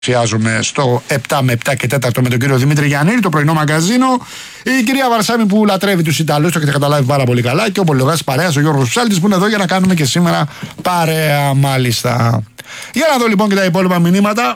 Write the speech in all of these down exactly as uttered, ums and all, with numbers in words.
Παρουσιάζομαι στο επτά με επτά και τέταρτο με τον κύριο Δημήτρη Γιαννίδη, το πρωινό μαγκαζίνο. Η κυρία Βαρσάμη που λατρεύει τους Ιταλούς, το έχετε καταλάβει πάρα πολύ καλά. Και ο πολυλογάς παρέας, ο Γιώργος Ψάλτης, που είναι εδώ για να κάνουμε και σήμερα παρέα, μάλιστα. Για να δω λοιπόν και τα υπόλοιπα μηνύματα.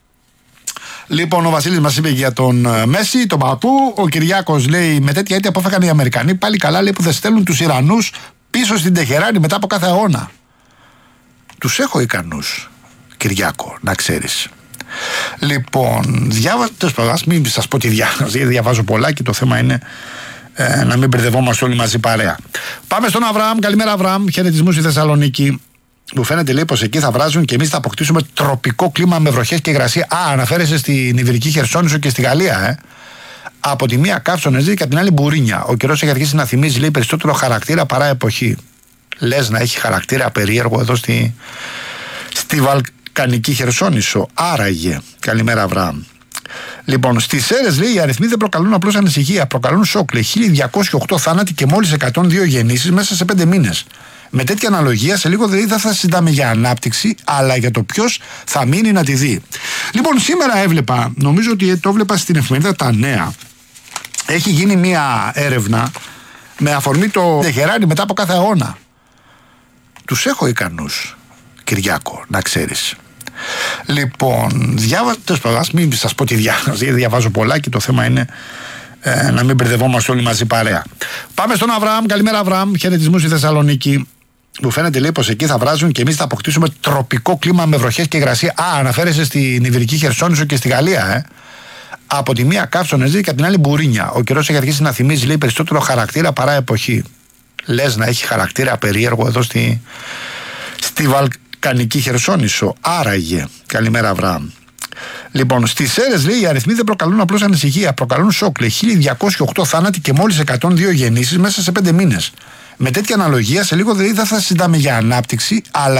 Λοιπόν, ο Βασίλης μας είπε για τον Μέση, τον παππού. Ο Κυριάκος λέει: με τέτοια αίτια απόφαγαν οι Αμερικανοί. Πάλι καλά, λέει, που δεν στέλνουν τους Ιρανούς πίσω στην Τεχεράνη μετά από κάθε αγώνα. Τους έχω ικανούς, Κυριάκο, να ξέρεις. Λοιπόν, διάβαζα. Μην σας πω τι διάβαζα, γιατί διαβάζω πολλά και το θέμα είναι ε, να μην μπερδευόμαστε όλοι μαζί παρέα. Πάμε στον Αβραάμ. Καλημέρα, Αβραάμ. Χαιρετισμούς στη Θεσσαλονίκη. Μου φαίνεται, λέει, πως εκεί θα βράζουν και εμείς θα αποκτήσουμε τροπικό κλίμα με βροχές και υγρασία. Α, αναφέρεσαι στην Ιβηρική Χερσόνησο και στη Γαλλία, ε. Από τη μία καύσονες και από την άλλη μπουρίνια. Ο καιρός έχει αρχίσει να θυμίζει, λέει, περισσότερο χαρακτήρα παρά εποχή. Λες να έχει χαρακτήρα περίεργο εδώ στη, στη Βαλκανική Χερσόνησο. Άραγε. Καλημέρα, Αβραάμ. Λοιπόν, στις Σέρρες, λέει, οι αριθμοί δεν προκαλούν απλώς ανησυχία, προκαλούν σοκ. Λέει, χίλια διακόσιοι οκτώ θάνατοι και μόλις εκατόν δύο γεννήσεις μέσα σε πέντε μήνες. Με τέτοια αναλογία, σε λίγο δηλαδή δεν θα συζητάμε για ανάπτυξη, αλλά για το ποιος θα μείνει να τη δει. Λοιπόν, σήμερα έβλεπα, νομίζω ότι το έβλεπα στην εφημερίδα Τα Νέα. Έχει γίνει μια έρευνα με αφορμή το Τεχεράνι μετά από κάθε αγώνα. Τους έχω ικανούς, Κυριάκο, να ξέρεις. Λοιπόν, διάβαζα. Μην σας πω τι διάβαζα, γιατί διαβάζω πολλά και το θέμα είναι ε, να μην μπερδευόμαστε όλοι μαζί παρέα. Πάμε στον Αβραάμ. Καλημέρα, Αβραάμ. Χαιρετισμούς στη Θεσσαλονίκη. Μου φαίνεται, λέει, πως εκεί θα βράζουν και εμείς θα αποκτήσουμε τροπικό κλίμα με βροχές και υγρασία. Α, αναφέρεσαι στην Ιβηρική Χερσόνησο και στη Γαλλία, ε. Από τη μία καύσονες και από την άλλη μπουρίνια. Ο καιρός έχει αρχίσει να θυμίζει, λέει, περισσότερο χαρακτήρα παρά εποχή. Λες να έχει χαρακτήρα περίεργο εδώ στη, στη Βαλκανική Χερσόνησο. Άραγε. Καλημέρα, Αβραάμ. Λοιπόν, στις Σέρρες, λέει, οι αριθμοί δεν προκαλούν απλώς ανησυχία, προκαλούν σοκ. Λέει, χίλια διακόσιοι οκτώ θάνατοι και μόλις εκατόν δύο γεννήσεις μέσα σε πέντε μήνες. Με τέτοια αναλογία, σε λίγο δηλαδή δεν θα συζητάμε για ανάπτυξη, αλλά